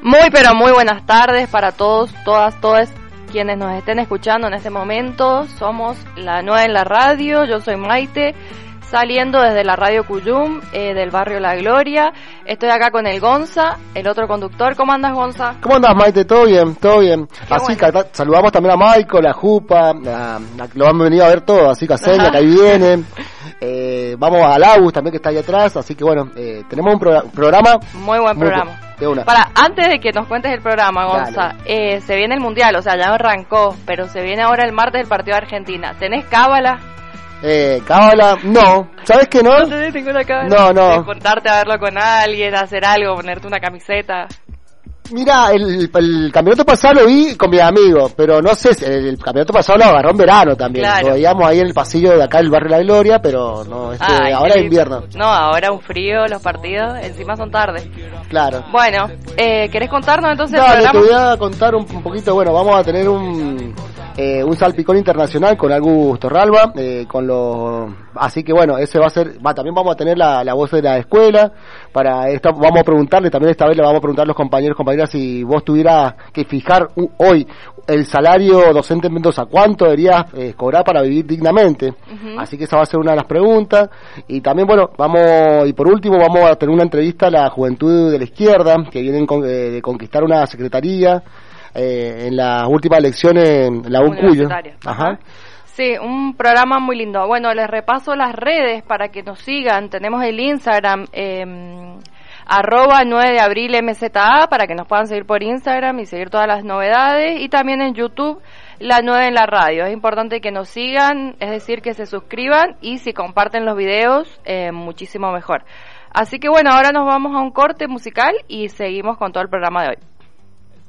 Muy pero muy buenas tardes para todos, todas quienes nos estén escuchando en este momento. Somos La Nueva en la Radio, yo soy Maite, saliendo desde la Radio Cuyum, del barrio La Gloria. Estoy acá con el Gonza, el otro conductor. ¿Cómo andas, Gonza? ¿Cómo andas, Maite? ¿Todo bien? ¿Todo bien? Qué así bueno. que saludamos también a Maico, la Jupa, lo han venido a ver todo, así que a Celia, que ahí viene. Vamos a Laus también, que está ahí atrás, así que bueno, tenemos un programa. Muy buen programa. De una. Antes de que nos cuentes el programa, Gonza, se viene el Mundial, o sea, ya arrancó, pero se viene ahora el martes el partido de Argentina. ¿Tenés cábala? Cábala, no. ¿Sabes qué no? ¿No tenés ninguna cábala? No. De juntarte a verlo con alguien, hacer algo, ponerte una camiseta. Mira, el campeonato pasado lo vi con mis amigos, pero no sé, el campeonato pasado lo agarró en verano también. Claro. Lo veíamos ahí en el pasillo de acá del barrio La Gloria, pero no, ahora es invierno. No, ahora un frío, los partidos, encima son tarde. Claro. Bueno, ¿querés contarnos entonces Dale, el te programa? voy a contar un poquito, bueno, vamos a tener un salpicón internacional con Augusto Ralba, así que bueno, ese va a ser, también vamos a tener la voz de la escuela, vamos a preguntarle, también esta vez le vamos a preguntar a los compañeros, compañeras, si vos tuvieras que fijar hoy el salario docente en Mendoza, ¿cuánto deberías cobrar para vivir dignamente? Uh-huh. Así que esa va a ser una de las preguntas, y también bueno, y por último vamos a tener una entrevista a la juventud de la izquierda, que vienen de conquistar una secretaría, en las últimas elecciones en la UNCUYO. Ajá. Sí, un programa muy lindo. Bueno, les repaso las redes para que nos sigan. Tenemos el Instagram, @9 de abril MZA, para que nos puedan seguir por Instagram y seguir todas las novedades. Y también en YouTube, La 9 en la Radio. Es importante que nos sigan, es decir, que se suscriban y si comparten los videos, muchísimo mejor. Así que bueno, ahora nos vamos a un corte musical y seguimos con todo el programa de hoy.